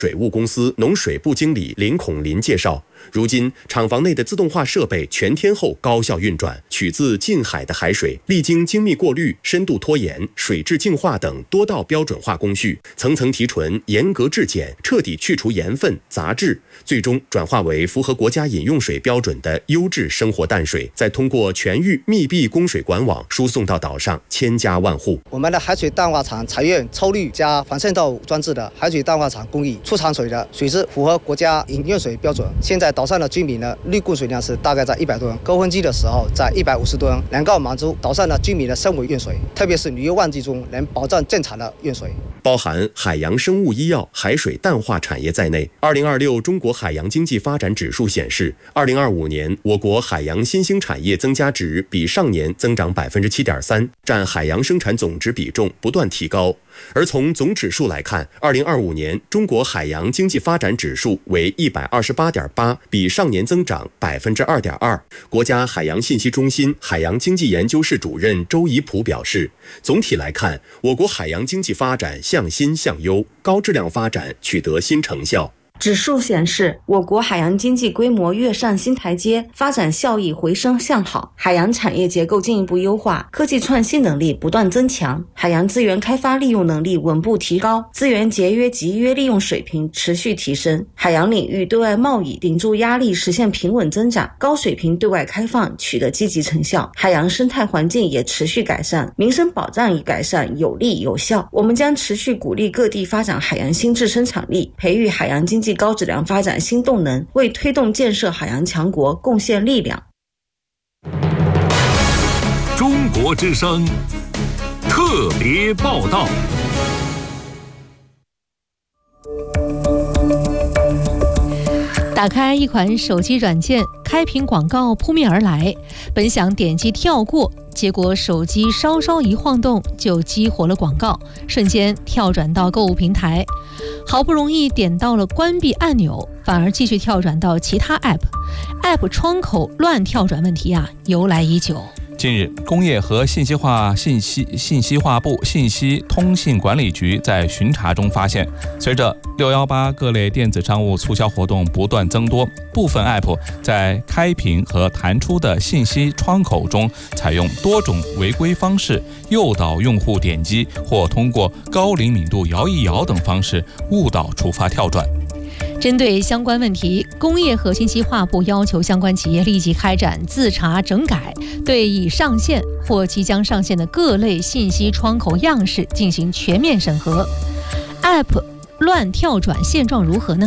水务公司农水部经理林孔林介绍，如今厂房内的自动化设备全天候高效运转，取自近海的海水历经精密过滤、深度脱盐、水质净化等多道标准化工序，层层提纯、严格质检，彻底去除盐分、杂质，最终转化为符合国家饮用水标准的优质生活淡水，再通过全域密闭供水管网输送到岛上千家万户。 我们的海水淡化厂采用抽滤加防渗透装置的海水淡化厂工艺，出厂水的水质符合国家饮用水标准。现在岛上的居民的滤供水量是大概在100吨，高峰期的时候在150吨，能够满足岛上的居民的生活用水，特别是旅游旺季中能保证正常的用水。 包含海洋生物医药、海水淡化产业在内，2026中国海洋经济发展指数显示，2025年我国海洋新兴产业增加值比上年增长7.3%，占海洋生产总值比重不断提高。而从总指数来看，2025年中国海洋经济发展指数为128.8，比上年增长2.2%。国家海洋信息中心海洋经济研究室主任周怡普表示，总体来看，我国海洋经济发展向新向优，高质量发展取得新成效。 指数显示，我国海洋经济规模跃上新台阶，发展效益回升向好，海洋产业结构进一步优化，科技创新能力不断增强，海洋资源开发利用能力稳步提高，资源节约集约利用水平持续提升，海洋领域对外贸易顶住压力实现平稳增长，高水平对外开放取得积极成效，海洋生态环境也持续改善，民生保障与改善有力有效。我们将持续鼓励各地发展海洋新质生产力，培育海洋经济高质量发展新动能，为推动建设海洋强国贡献力量。 中国之声特别报道。 打开一款手机软件，开屏广告扑面而来，本想点击跳过，结果手机稍稍一晃动就激活了广告，瞬间跳转到购物平台。好不容易点到了关闭按钮，反而继续跳转到其他 App 窗口乱跳转问题由来已久。 近日，工业和信息化部信息通信管理局在巡查中发现，随着618各类电子商务促销活动不断增多，部分 App 在开屏和弹出的信息窗口中采用多种违规方式，诱导用户点击，或通过高灵敏度摇一摇等方式误导触发跳转。 针对相关问题，工业和信息化部要求相关企业立即开展自查整改，对已上线或即将上线的各类信息窗口样式进行全面审核。App 乱跳转现状如何呢？